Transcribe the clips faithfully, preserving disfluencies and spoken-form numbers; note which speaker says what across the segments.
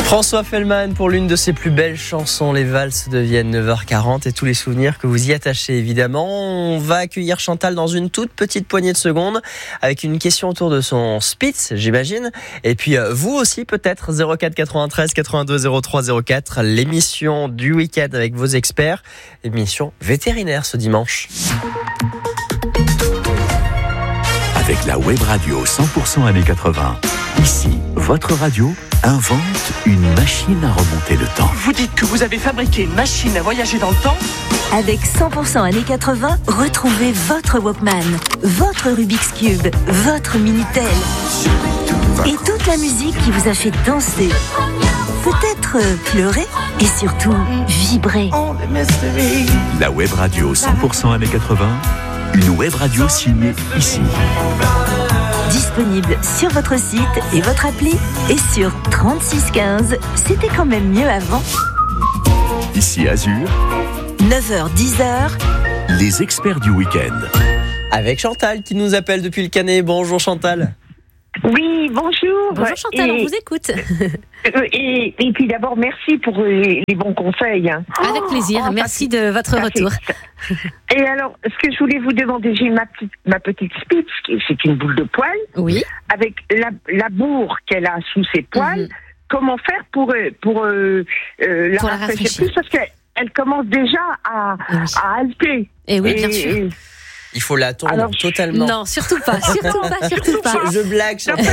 Speaker 1: François Fellman pour l'une de ses plus belles chansons, Les valses deviennent neuf heures quarante et tous les souvenirs que vous y attachez évidemment. On va accueillir Chantal dans une toute petite poignée de secondes avec une question autour de son Spitz, j'imagine. Et puis vous aussi peut-être, zéro quatre quatre-vingt-treize quatre-vingt-deux zéro trois zéro quatre, l'émission du week-end avec vos experts, émission vétérinaire ce dimanche.
Speaker 2: Avec la web radio cent pour cent années quatre-vingts, ici, votre radio invente une machine à remonter le temps.
Speaker 3: Vous dites que vous avez fabriqué une machine à voyager dans le temps ?
Speaker 4: Avec cent pour cent années quatre-vingts, retrouvez votre Walkman, votre Rubik's Cube, votre Minitel et toute la musique qui vous a fait danser, peut-être pleurer et surtout vibrer.
Speaker 2: La web radio cent pour cent années quatre-vingts, une web radio signée ici.
Speaker 4: Disponible sur votre site et votre appli et sur trente-six quinze. C'était quand même mieux avant.
Speaker 2: Ici Azur,
Speaker 4: neuf heures dix heures,
Speaker 2: les experts du week-end.
Speaker 1: Avec Chantal qui nous appelle depuis le Canet. Bonjour Chantal.
Speaker 5: Oui, bonjour.
Speaker 6: Bonjour Chantal,
Speaker 5: et,
Speaker 6: on vous écoute.
Speaker 5: Et, et puis d'abord, merci pour les, les bons conseils.
Speaker 6: Avec plaisir,
Speaker 5: oh,
Speaker 6: merci de votre retour.
Speaker 5: Et alors, ce que je voulais vous demander, j'ai ma petite, ma petite Spitz, c'est une boule de poil,
Speaker 6: oui.
Speaker 5: avec la, la bourre qu'elle a sous ses poils. Mm-hmm. Comment faire pour, pour, euh, euh, la,
Speaker 6: pour la
Speaker 5: rafraîchir
Speaker 6: rafraîchir
Speaker 5: plus, parce qu'elle elle commence déjà à,
Speaker 6: oui.
Speaker 5: à halter.
Speaker 6: Et oui,
Speaker 5: et,
Speaker 6: bien sûr.
Speaker 5: Et,
Speaker 1: Il faut la tondre
Speaker 5: Alors,
Speaker 1: totalement.
Speaker 6: Non, surtout pas, surtout pas, surtout pas.
Speaker 1: Je, je blague, Chantal.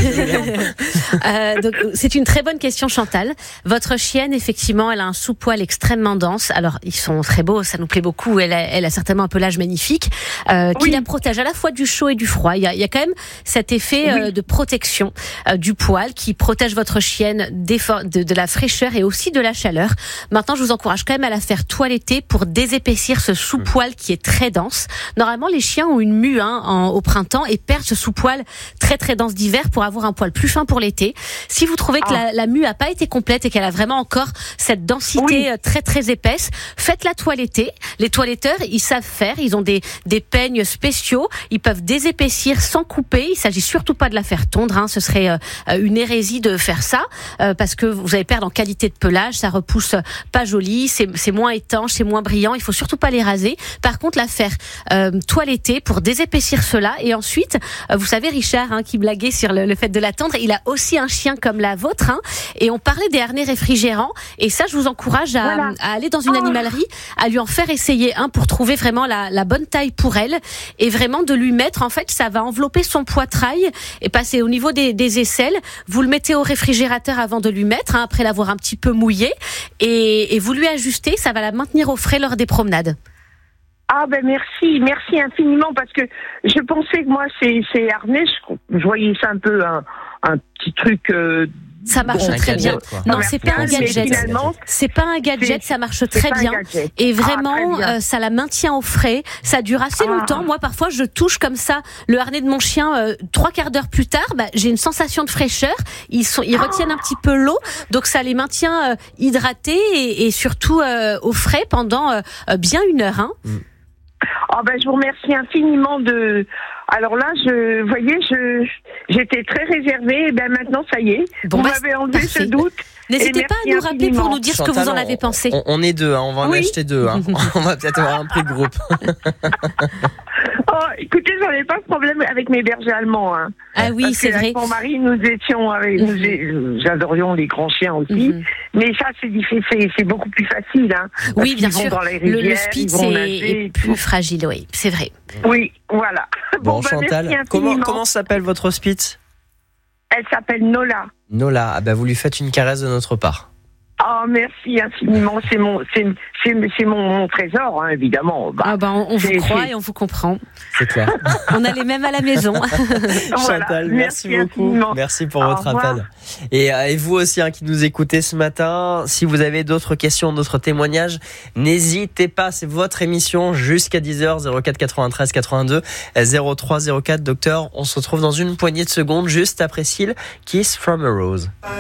Speaker 6: euh, donc, c'est une très bonne question, Chantal. Votre chienne, effectivement, elle a un sous-poil extrêmement dense. Alors, ils sont très beaux, ça nous plaît beaucoup. Elle a, elle a certainement un pelage magnifique euh, qui oui. la protège à la fois du chaud et du froid. Il y a, il y a quand même cet effet oui. euh, de protection euh, du poil qui protège votre chienne des for- de, de la fraîcheur et aussi de la chaleur. Maintenant, je vous encourage quand même à la faire toiletter pour désépaissir ce sous-poil qui est très dense. Normalement, les chiens ont une mue hein, en, au printemps et perdent ce sous-poil très très dense d'hiver pour avoir un poil plus fin pour l'été. Si vous trouvez que ah. la, la mue a pas été complète et qu'elle a vraiment encore cette densité oui. très très épaisse, faites-la toiletter. Les toiletteurs, ils savent faire, ils ont des, des peignes spéciaux, ils peuvent désépaissir sans couper. Il s'agit surtout pas de la faire tondre, hein. Ce serait euh, une hérésie de faire ça euh, parce que vous allez perdre en qualité de pelage, ça repousse pas joli, c'est, c'est moins étanche, c'est moins brillant. Il faut surtout pas les raser. Par contre, la faire euh, toiletter pour désépaissir cela. Et ensuite, vous savez, Richard, hein, qui blaguait sur le, le fait de l'attendre, il a aussi un chien comme la vôtre. Hein, et on parlait des harnais réfrigérants. Et ça, je vous encourage à, voilà. à aller dans une oh. animalerie, à lui en faire essayer un pour trouver vraiment la, la bonne taille pour elle. Et vraiment de lui mettre, en fait, ça va envelopper son poitrail et passer au niveau des, des aisselles. Vous le mettez au réfrigérateur avant de lui mettre, hein, après l'avoir un petit peu mouillé. Et, et vous lui ajustez, ça va la maintenir au frais lors des promenades.
Speaker 5: Ah ben merci, merci infiniment parce que je pensais que moi ces, ces harnais, je, je voyais ça un peu un, un petit truc. Euh,
Speaker 6: ça marche bon, très bien. Quoi. Non, c'est pas un gadget. C'est pas un gadget, ça marche très bien. Et vraiment, ah, bien. Euh, ça la maintient au frais. Ça dure assez ah. longtemps. Moi, parfois, je touche comme ça le harnais de mon chien. Euh, trois quarts d'heure plus tard, bah, j'ai une sensation de fraîcheur. Ils sont, ils ah. retiennent un petit peu l'eau, donc ça les maintient euh, hydratés et, et surtout euh, au frais pendant euh, bien une heure. Hein. Mm.
Speaker 5: Oh ben, je vous remercie infiniment de. Alors là, je, vous voyez, je, j'étais très réservée. Et ben maintenant, ça y est,
Speaker 6: bon,
Speaker 5: vous
Speaker 6: bah,
Speaker 5: m'avez enlevé
Speaker 6: parfait.
Speaker 5: ce doute.
Speaker 6: N'hésitez pas à nous rappeler pour nous dire
Speaker 1: Chantal,
Speaker 6: ce que vous en avez pensé.
Speaker 1: On, on est deux, hein, on va en oui. acheter deux. Hein. On va peut-être avoir un prix de groupe.
Speaker 5: Oh, écoutez, j'en ai pas de problème avec mes bergers allemands. Hein.
Speaker 6: Ah oui,
Speaker 5: parce
Speaker 6: c'est
Speaker 5: que
Speaker 6: vrai.
Speaker 5: Avec mon mari, nous étions, avec, mm-hmm. nous adorions les grands chiens aussi. Mm-hmm. Mais ça, c'est difficile, c'est, c'est beaucoup plus facile. Hein,
Speaker 6: oui, bien sûr. Rivières, le, le Spitz est, est plus fragile, oui, c'est vrai.
Speaker 5: Oui, voilà.
Speaker 1: Bon, bon Chantal, bah, comment, comment s'appelle votre Spitz ?
Speaker 5: Elle s'appelle Nola.
Speaker 1: Nola, ah bah vous lui faites une caresse de notre part.
Speaker 5: Oh, merci infiniment. C'est mon, c'est, c'est, c'est mon, mon trésor, hein, évidemment.
Speaker 6: Bah, ah bah, on, on vous croit c'est... et on vous comprend.
Speaker 1: C'est clair.
Speaker 6: On a les mêmes à la maison.
Speaker 1: Chantal, voilà. merci, merci beaucoup. Infiniment. Merci pour
Speaker 5: Au
Speaker 1: votre
Speaker 5: revoir.
Speaker 1: appel. Et, et vous aussi, hein, qui nous écoutez ce matin, si vous avez d'autres questions, d'autres témoignages, n'hésitez pas. C'est votre émission jusqu'à dix heures, zéro quatre quatre-vingt-treize quatre-vingt-deux zéro trois zéro quatre. Docteur, on se retrouve dans une poignée de secondes, juste après Seal, Kiss from a Rose.